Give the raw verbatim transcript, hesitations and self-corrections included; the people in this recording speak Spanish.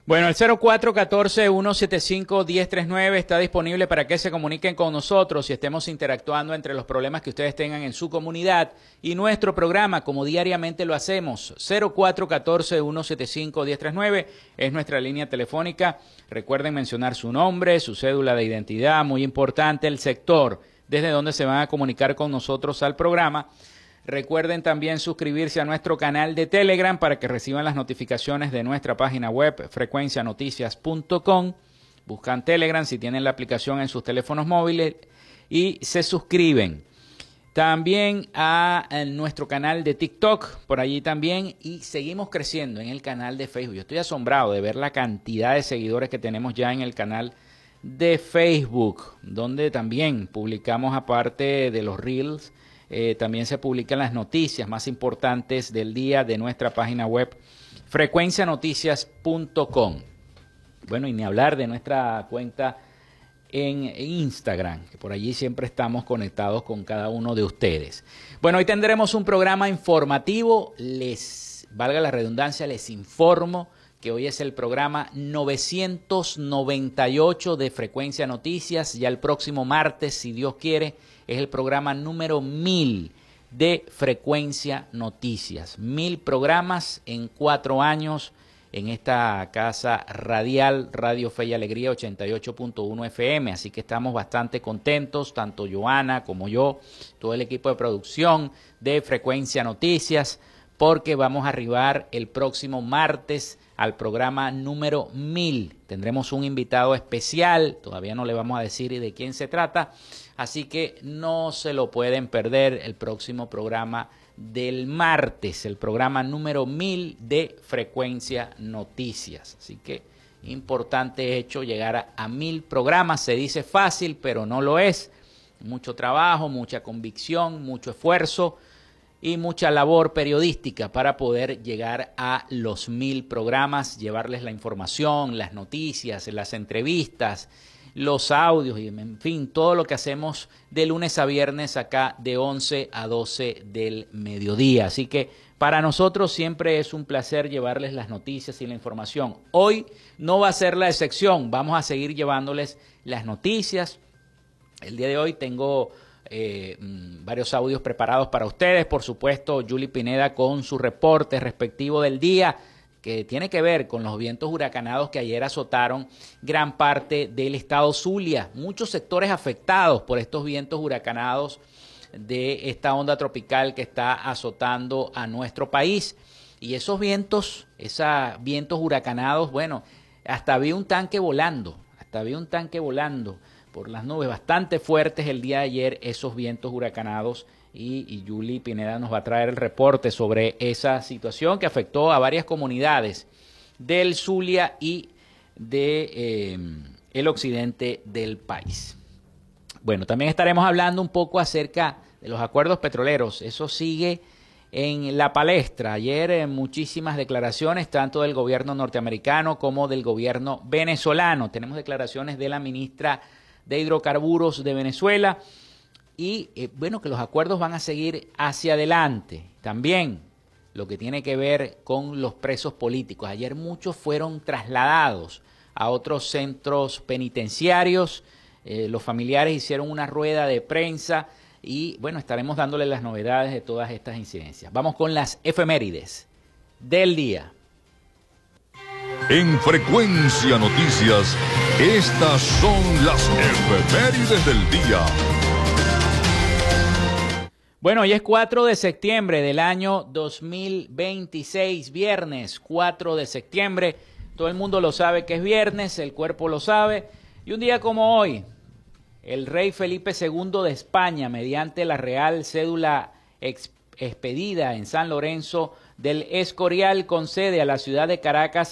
Bueno, el cero cuatro uno cuatro, uno siete cinco, uno cero tres nueve está disponible para que se comuniquen con nosotros y estemos interactuando entre los problemas que ustedes tengan en su comunidad y nuestro programa, como diariamente lo hacemos. cero cuatro uno cuatro, uno siete cinco, uno cero tres nueve es nuestra línea telefónica. Recuerden mencionar su nombre, su cédula de identidad, muy importante, el sector desde donde se van a comunicar con nosotros al programa. Recuerden también suscribirse a nuestro canal de Telegram para que reciban las notificaciones de nuestra página web frecuencia noticias punto com. Buscan Telegram si tienen la aplicación en sus teléfonos móviles y se suscriben. También a, a nuestro canal de TikTok, por allí también, y seguimos creciendo en el canal de Facebook. Yo estoy asombrado de ver la cantidad de seguidores que tenemos ya en el canal de Facebook, donde también publicamos, aparte de los Reels, Eh, también se publican las noticias más importantes del día de nuestra página web frecuencia noticias punto com. Bueno, y ni hablar de nuestra cuenta en Instagram, que por allí siempre estamos conectados con cada uno de ustedes. Bueno, hoy tendremos un programa informativo, les valga la redundancia, les informo que hoy es el programa novecientos noventa y ocho de Frecuencia Noticias. Ya el próximo martes, si Dios quiere, es el programa número mil de Frecuencia Noticias. Mil programas en cuatro años en esta casa radial, Radio Fe y Alegría ochenta y ocho punto uno F M. Así que estamos bastante contentos, tanto Joana como yo, todo el equipo de producción de Frecuencia Noticias, porque vamos a arribar el próximo martes al programa número mil. Tendremos un invitado especial, todavía no le vamos a decir de quién se trata, así que no se lo pueden perder el próximo programa del martes, el programa número mil de Frecuencia Noticias. Así que importante hecho llegar a, a mil programas, se dice fácil, pero no lo es. Mucho trabajo, mucha convicción, mucho esfuerzo y mucha labor periodística para poder llegar a los mil programas, llevarles la información, las noticias, las entrevistas, los audios y en fin, todo lo que hacemos de lunes a viernes acá de once a doce del mediodía. Así que para nosotros siempre es un placer llevarles las noticias y la información. Hoy no va a ser la excepción, vamos a seguir llevándoles las noticias. El día de hoy tengo Eh, varios audios preparados para ustedes, por supuesto Julie Pineda con su reporte respectivo del día, que tiene que ver con los vientos huracanados que ayer azotaron gran parte del estado Zulia, muchos sectores afectados por estos vientos huracanados de esta onda tropical que está azotando a nuestro país. Y esos vientos, esos vientos huracanados, bueno, hasta había un tanque volando, hasta había un tanque volando por las nubes, bastante fuertes el día de ayer esos vientos huracanados, y, y Julie Pineda nos va a traer el reporte sobre esa situación que afectó a varias comunidades del Zulia y de eh, el occidente del país. Bueno, también estaremos hablando un poco acerca de los acuerdos petroleros. Eso sigue en la palestra. Ayer eh, muchísimas declaraciones, tanto del gobierno norteamericano como del gobierno venezolano. Tenemos declaraciones de la ministra de Hidrocarburos de Venezuela y eh, bueno, que los acuerdos van a seguir hacia adelante. También lo que tiene que ver con los presos políticos. Ayer muchos fueron trasladados a otros centros penitenciarios. Eh, los familiares hicieron una rueda de prensa y bueno, estaremos dándoles las novedades de todas estas incidencias. Vamos con las efemérides del día. En Frecuencia Noticias, estas son las efemérides del día. Bueno, hoy es cuatro de septiembre del año dos mil veintiséis, viernes cuatro de septiembre. Todo el mundo lo sabe que es viernes, el cuerpo lo sabe. Y un día como hoy, el rey Felipe segundo de España, mediante la Real Cédula expedida en San Lorenzo del Escorial, concede a la ciudad de Caracas